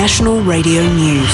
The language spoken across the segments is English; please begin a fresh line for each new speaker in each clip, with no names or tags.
National Radio News.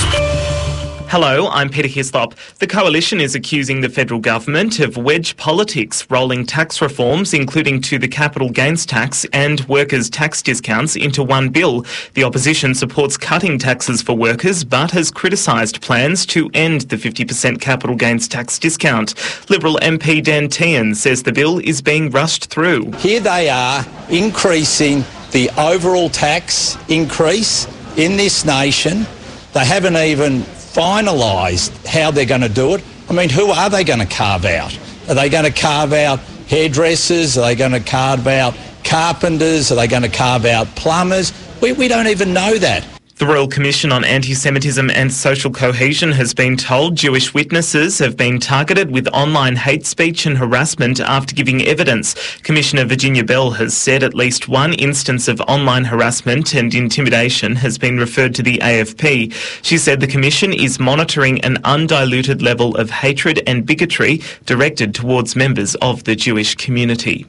Hello, I'm Peter Hislop. The Coalition is accusing the federal government of wedge politics, rolling tax reforms, including to the capital gains tax and workers' tax discounts, into one bill. The opposition supports cutting taxes for workers, but has criticised plans to end the 50% capital gains tax discount. Liberal MP Dan Tehan says the bill is being rushed through.
Here they are increasing the overall tax increase in this nation. They haven't even finalised how they're going to do it. I mean, who are they going to carve out? Are they going to carve out hairdressers? Are they going to carve out carpenters? Are they going to carve out plumbers? We don't even know that.
The Royal Commission on Anti-Semitism and Social Cohesion has been told Jewish witnesses have been targeted with online hate speech and harassment after giving evidence. Commissioner Virginia Bell has said at least one instance of online harassment and intimidation has been referred to the AFP. She said the Commission is monitoring an undiluted level of hatred and bigotry directed towards members of the Jewish community.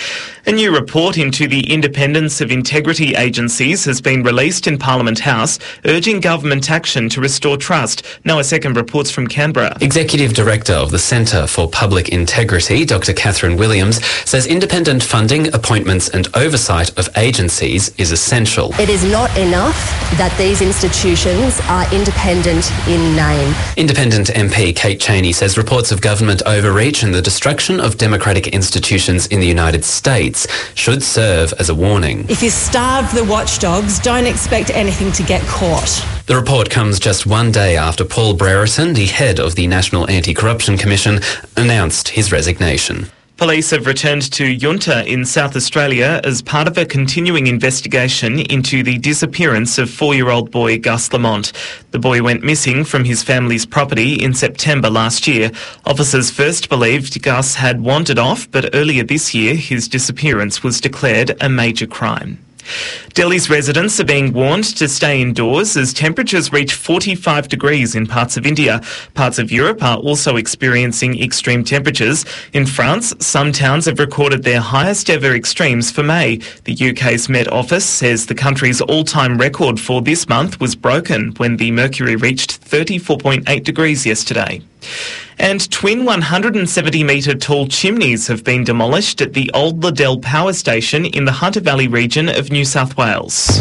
A new report into the independence of integrity agencies has been released in Parliament House, urging government action to restore trust. Noah Second reports from Canberra.
Executive Director of the Centre for Public Integrity, Dr Catherine Williams, says independent funding, appointments and oversight of agencies is essential.
It is not enough that these institutions are independent in name.
Independent MP Kate Chaney says reports of government overreach and the destruction of democratic institutions in the United States should serve as a warning.
If you starve the watchdogs, don't expect anything to get caught.
The report comes just one day after Paul Brereton, the head of the National Anti-Corruption Commission, announced his resignation.
Police have returned to Yunta in South Australia as part of a continuing investigation into the disappearance of 4-year-old boy Gus Lamont. The boy went missing from his family's property in September last year. Officers first believed Gus had wandered off, but earlier this year his disappearance was declared a major crime. Delhi's residents are being warned to stay indoors as temperatures reach 45 degrees in parts of India. Parts of Europe are also experiencing extreme temperatures. In France, some towns have recorded their highest ever extremes for May. The UK's Met Office says the country's all-time record for this month was broken when the mercury reached 34.8 degrees yesterday. And twin 170-metre tall chimneys have been demolished at the Old Liddell Power Station in the Hunter Valley region of New South Wales.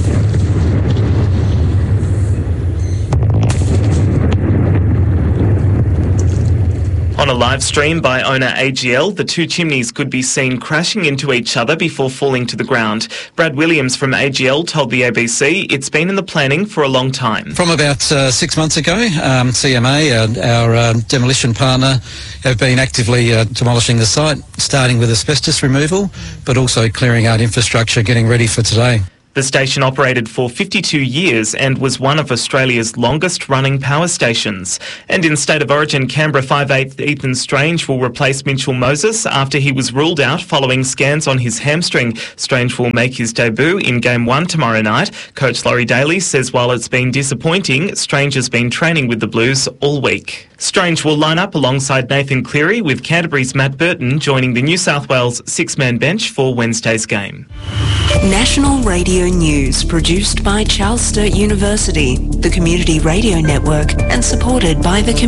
On a live stream by owner AGL, the two chimneys could be seen crashing into each other before falling to the ground. Brad Williams from AGL told the ABC it's been in the planning for a long time.
From about 6 months ago, CMA, our demolition partner, have been actively demolishing the site, starting with asbestos removal, but also clearing out infrastructure, getting ready for today.
The station operated for 52 years and was one of Australia's longest-running power stations. And in State of Origin, Canberra 5'8" Ethan Strange will replace Mitchell Moses after he was ruled out following scans on his hamstring. Strange will make his debut in Game 1 tomorrow night. Coach Laurie Daly says while it's been disappointing, Strange has been training with the Blues all week. Strange will line up alongside Nathan Cleary, with Canterbury's Matt Burton joining the New South Wales six-man bench for Wednesday's game.
National Radio News, produced by Charles Sturt University, the Community Radio Network, and supported by the